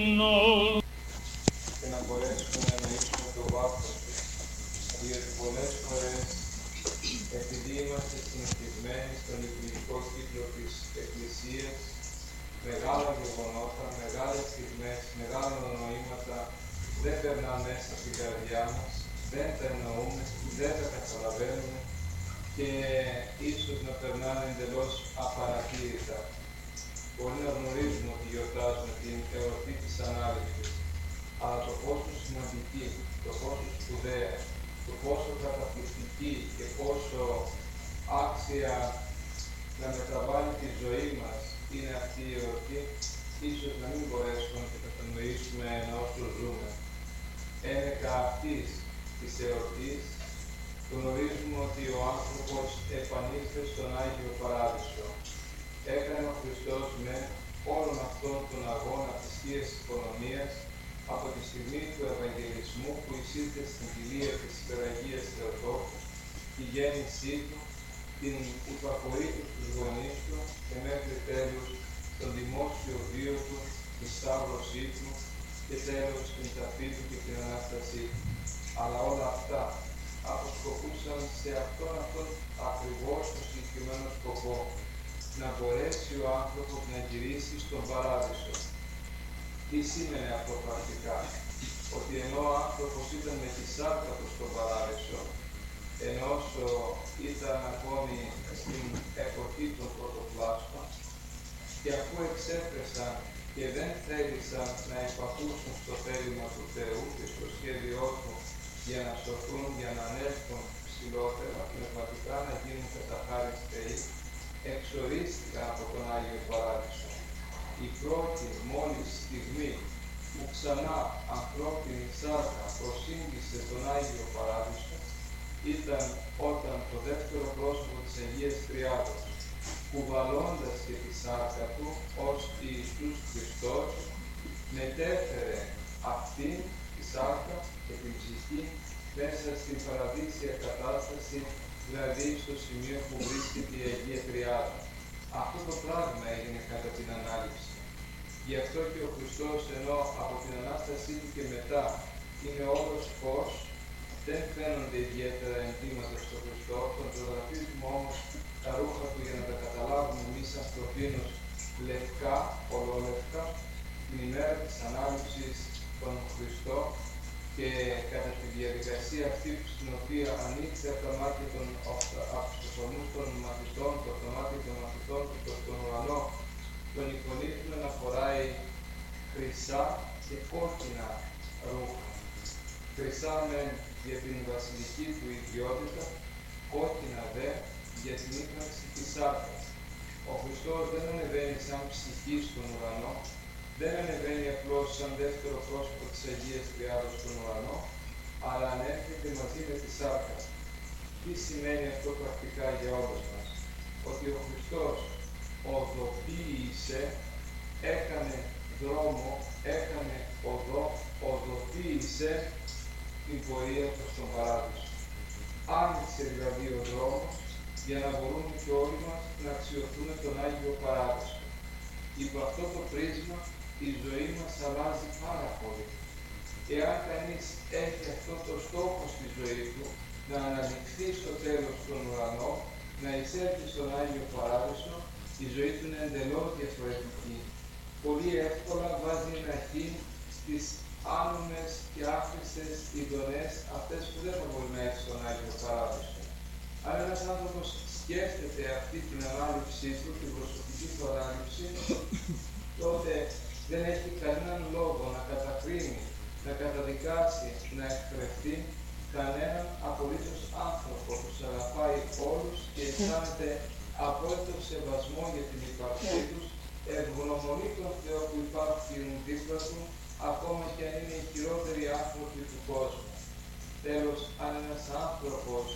και να μπορέσουμε να εννοήσουμε το βάθος του. Διότι πολλές φορές, επειδή είμαστε συνηθισμένοι στον λειτουργικό κύκλο της Εκκλησίας, μεγάλα γεγονότα, μεγάλες στιγμές, μεγάλα νοήματα δεν περνάνε μέσα στην καρδιά μας, δεν τα εννοούμε, δεν τα καταλαβαίνουμε και ίσως να περνάνε εντελώς απαρατήρητα. Μπορεί να γνωρίζουμε ότι γιορτάζουμε την εορτή της Ανάληψης, αλλά το πόσο σημαντική, το πόσο σπουδαία, το πόσο καταπληκτική και πόσο άξια να μεταβάλει τη ζωή μας είναι αυτή η εορτή, ίσως να μην μπορέσουμε να το κατανοήσουμε ενώ όσο ζούμε. Ένεκα αυτής της εορτής γνωρίζουμε ότι ο άνθρωπος επανήλθε στον Άγιο Παράδεισο. Έκανε ο Χριστός με όλον αυτόν τον αγώνα της Θείας Οικονομίας από τη στιγμή του Ευαγγελισμού που εισήλθε στην κοιλία της Υπεραγίας Θεοτόκου, τη γέννησή του, την υπακοή του στους γονείς του και μέχρι τέλους τον δημόσιο βίο του, τη σταύρωσή του και τέλος την ταφή του και την Ανάστασή του. Αλλά όλα αυτά αποσκοπούσαν σε αυτόν ακριβώς τον συγκεκριμένο σκοπό, να μπορέσει ο άνθρωπος να γυρίσει στον Παράδεισο. Τι σήμαινε αυτό πρακτικά? Ότι ενώ ο άνθρωπος ήταν με τη σάρκα του στον Παράδεισο, ενώ όσο ήταν ακόμη στην εποχή των πρωτοπλάστων, και αφού εξέφρασαν και δεν θέλησαν να υπακούσουν στο θέλημα του Θεού και στο σχέδιό του για να σωθούν, για να ανέλθουν ψηλότερα, πνευματικά να γίνουν κατά χάρις Θεοί, εξορίστηκαν από τον Άγιο Παράδεισο. Η πρώτη μόλις στιγμή που ξανά ανθρώπινη σάρκα προσήγγισε τον Άγιο Παράδεισο ήταν όταν το δεύτερο πρόσωπο της Αγίας Τριάδος, κουβαλώντας και τη σάρκα του ως Ιησούς Χριστός, μετέφερε αυτήν τη σάρκα και την ψυχή μέσα στην παραδείσια κατάσταση, δηλαδή στο σημείο που βρίσκεται η Αγία Τριάδα. Αυτό το πράγμα έγινε κατά την Ανάληψη. Γι' αυτό και ο Χριστός, ενώ από την Ανάστασή του και μετά είναι όλος φως, δεν φαίνονται ιδιαίτερα ενδύματα στο Χριστό. Τον ζωγραφίζουμε όμως τα ρούχα του για να τα καταλάβουμε εμείς ανθρωπίνους λευκά, ολόλευκα, την ημέρα της Ανάληψης των Χριστό και κατά τη διαδικασία αυτή στην οποία ανοίξει από τα μάτια από τους ορμούς των μαθητών, από τα μάτια των μαθητών του προς τον ουρανό, τον εικονίζουμε να φοράει χρυσά και κόκκινα ρούχα. Χρυσά μεν για την βασιλική του ιδιότητα, κόκκινα δε για την ύπαρξη της σάρκας. Ο Χριστός δεν ανεβαίνει σαν ψυχή στον ουρανό, δεν ανεβαίνει απλώς σαν δεύτερο πρόσωπο της Αγίας Τριάδος στον ουρανό, αλλά ανέρχεται μαζί με τη σάρκα. Τι σημαίνει αυτό πρακτικά για όλους μας? Ότι ο Χριστός οδοποίησε, έκανε δρόμο, έκανε οδό, οδοποίησε την πορεία προς τον Παράδεισο. Άνοιξε δηλαδή ο δρόμος για να μπορούμε και όλοι μας να αξιοθούμε τον Άγιο Παράδεισο. Υπό αυτό το πρίσμα η ζωή μας αλλάζει πάρα πολύ. Εάν κανείς έχει αυτό το στόχο στη ζωή του, να αναδειχθεί στο τέλος στον ουρανό, να εισέλθει στον Άγιο Παράδεισο, η ζωή του είναι εντελώς διαφορετική. Πολύ εύκολα βάζει ένα χ στις άνομες και άχρηστες ειδονές, αυτές που δεν θα μπορεί να έχει στον Άγιο Παράδεισο. Αν ένας άνθρωπος σκέφτεται αυτή την ανάληψή του, την προσωπική του ανάληψη, τότε δεν έχει κανέναν λόγο να κατακρίνει, να καταδικάσει, να εκφρευτεί κανέναν απολύτως άνθρωπο που τους αγαπάει όλους και αισθάνεται απόλυτο σεβασμό για την ύπαρξή τους, ευγνωμονεί τον Θεό που υπάρχουν δίπλα του, ακόμα και αν είναι οι χειρότεροι άνθρωποι του κόσμου. Τέλος, αν ένας άνθρωπος